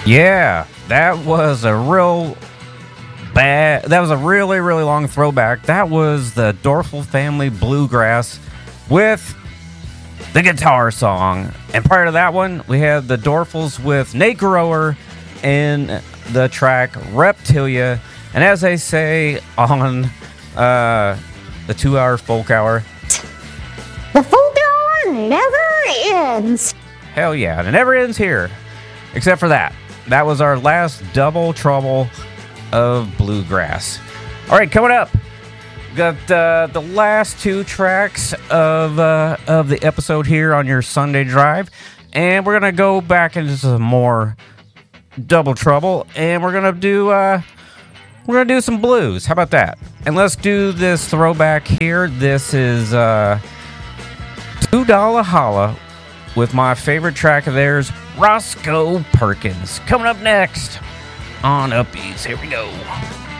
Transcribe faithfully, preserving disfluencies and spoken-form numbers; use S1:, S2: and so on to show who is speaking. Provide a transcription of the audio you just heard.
S1: Yeah, that was a real bad. That was a really, really long throwback. That was the Dorfel Family Bluegrass with the guitar song. And prior to that one, we had the Dorfels with Nate Grower in the track Reptilia. And as they say on uh, the two-hour folk hour,
S2: the folk hour never ends.
S1: Hell yeah, and it never ends here. Except for that. That was our last double trouble of bluegrass. All right, coming up, got uh, the last two tracks of uh, of the episode here on your Sunday drive, and we're gonna go back into some more double trouble, and we're gonna do uh, we're gonna do some blues. How about that? And let's do this throwback here. This is uh, Two Dollar Holla with my favorite track of theirs, Roscoe Perkins. Coming up next on Upbeats. Here we go.